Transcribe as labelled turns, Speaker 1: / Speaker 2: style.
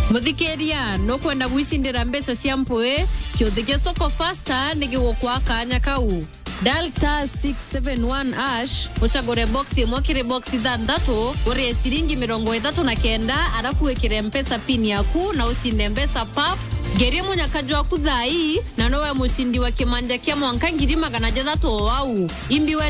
Speaker 1: Muthikeria no kwenda gwicindira mbesa cia mpwe kiuthike soko faster nigigukwa kanya kau. Dial *671# uchagure boxi mwakire boxi thandatu uri ciringi 39 arafu wekire mpesa pin yaku na usinde mbesa pap. Geria munyakaji waku thai na nowe musindi wa kimanja kia mwanka 600 wau. Imbiwe